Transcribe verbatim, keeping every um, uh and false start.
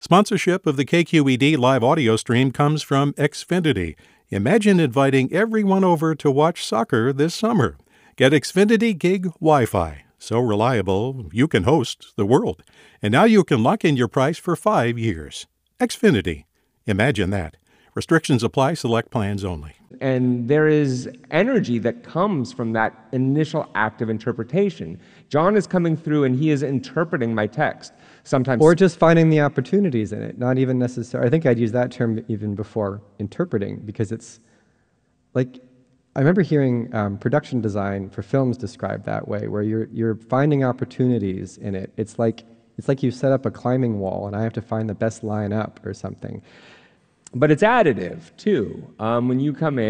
Sponsorship of the K Q E D live audio stream comes from Xfinity. Imagine inviting everyone over to watch soccer this summer. Get Xfinity Gig Wi-Fi. So reliable, you can host the world. And now you can lock in your price for five years. Xfinity. Imagine that. Restrictions apply. Select plans only. And there is energy that comes from that initial act of interpretation. John is coming through and he is interpreting my text. Sometimes, or just finding the opportunities in it, not even necessarily. I think I'd use that term even before interpreting, because it's like, I remember hearing um, production design for films described that way, where you're you're finding opportunities in it. It's like it's like you set up a climbing wall, and I have to find the best line up or something. But it's additive too. Um, when you come in.